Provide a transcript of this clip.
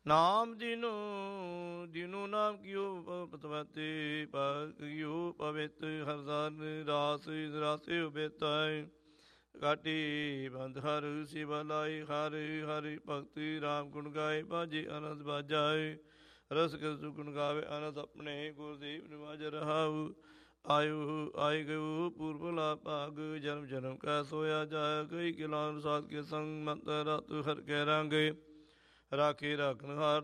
ਨਾਮ ਦੀਨੋ ਨਾਮ ਕੀਓ ਪਤਵਤੇ ਕੀਓ ਪਵਿੱਤ ਹਰਦਾਨ ਰਾਸ ਰਾਸੇ ਉਬੇਤਾਇ ਕਾਟੀ ਬੰਦ ਹਰ ਸਿਵਾ ਲਾਈ ਹਰਿ ਹਰਿ ਭਗਤੀ ਰਾਮ ਗੁਣ ਗਾਏ ਬਾਜੇ ਅਨੰਦ ਬਾਜਾਏ ਰਸ ਕਸੁ ਗੁਣ ਗਾਵੇ ਅਨੰਦ ਆਪਣੇ ਗੁਰਦੇਵ ਨਿਵਾਜ ਰਹਾਉ ਆਯੁ ਆਇ ਗਉ ਪੂਰਬਲਾ ਭਾਗ ਜਨਮ ਜਨਮ ਕੈ ਸੋਇਆ ਜਾਇ ਕਈ ਕਿਲਾਨ ਸਾਧ ਕੇ ਸੰਗ ਮੰਤਰ ਰਤ ਹਰ ਕੇ ਰੰਗੇ ਰਾਖੇ ਰਾਖਨ ਹਾਰ